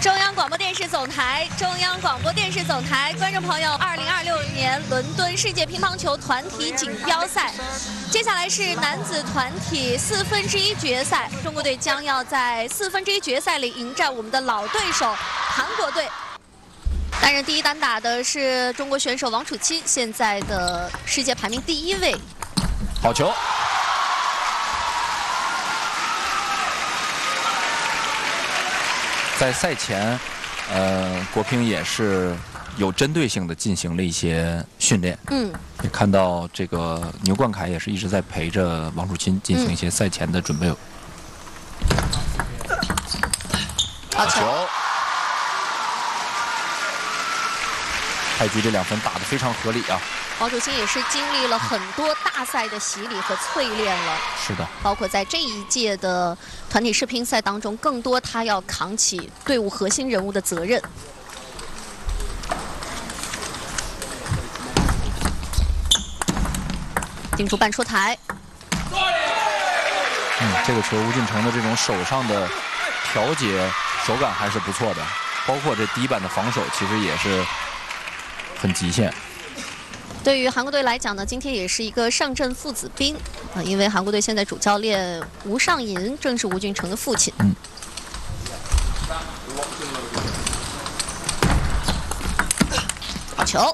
中央广播电视总台，中央广播电视总台，观众朋友，2026年伦敦世界乒乓球团体锦标赛，接下来是男子团体1/4决赛，中国队将要在1/4决赛里迎战我们的老对手韩国队。担任第一单打的是中国选手王楚钦，现在的世界排名第1位。 好球！ 在赛前，国乒也是有针对性的进行了一些训练。也看到这个牛冠凯也是一直在陪着王楚钦进行一些赛前的准备。好球！泰局这2分打得非常合理啊。 王楚钦也是经历了很多大赛的洗礼和淬炼了， 是的， 包括在这一届的团体世乒赛当中，更多他要扛起队伍核心人物的责任。定出半出台。 这个球吴俊成的这种手上的调节手感还是不错的，包括这第一板的防守，其实也是很极限。 对于韩国队来讲呢，今天也是一个上阵父子兵啊，因为韩国队现在主教练吴尚银正是吴俊成的父亲。好球！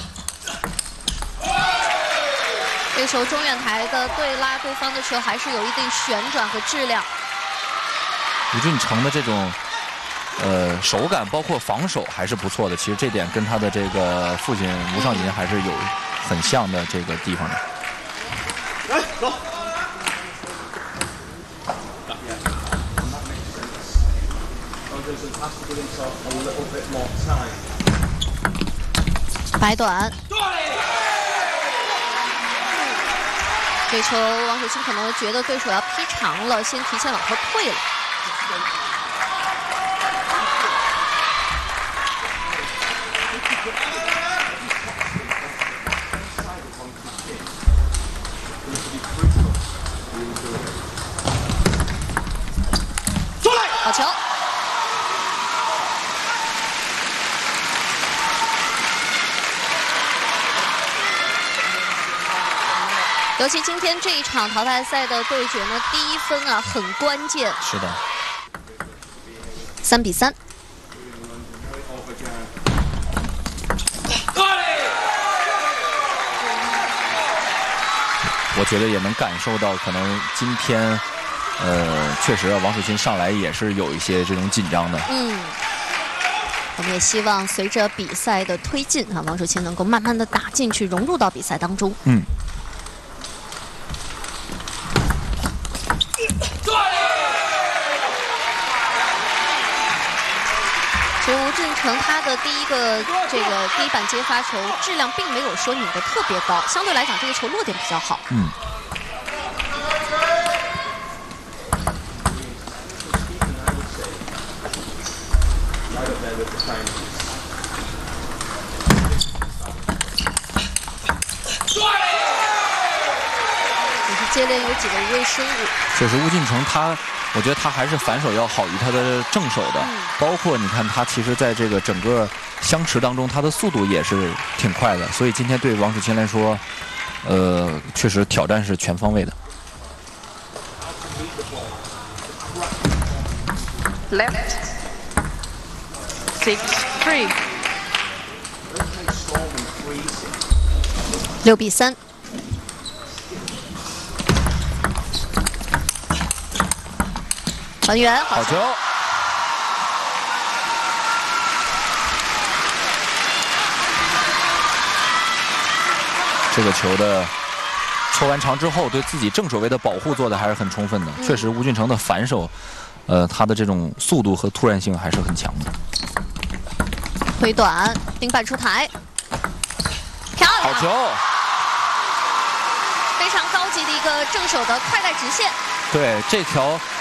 这球中远台的对拉对方的球，还是有一定旋转和质量。 吴俊成的这种。 手感包括防守还是不错的，其实这点跟他的这个父亲吴尚银还是有很像的这个地方的。来，走。 摆短。这球王楚钦可能觉得对手要劈长了，先提前往后退了。 好球！尤其今天这一场淘汰赛的对决呢，第1分啊很关键。 是的。 3比3。 我觉得也能感受到，可能今天。 确实啊，王楚钦上来也是有一些这种紧张的。 我们也希望随着比赛的推进啊，王楚钦能够慢慢的打进去，融入到比赛当中。其实吴俊成他的第一板接发球质量并没有说拧得特别高，相对来讲这个球落点比较好。也是接连有几个无谓失误。 确实，吴俊成我觉得他还是反手要好于他的正手的。包括你看他其实在这个整个相持当中，他的速度也是挺快的。所以今天对王楚钦来说，确实挑战是全方位的。 Left 6-3。 6比3。还原， 好球！这个球的抽完长之后，对自己正手位的保护做的还是很充分的。确实，吴俊成的反手，他的这种速度和突然性还是很强的。 推短，顶板出台，漂亮！ 好球！ 非常高级的一个正手的快带直线。 对，这条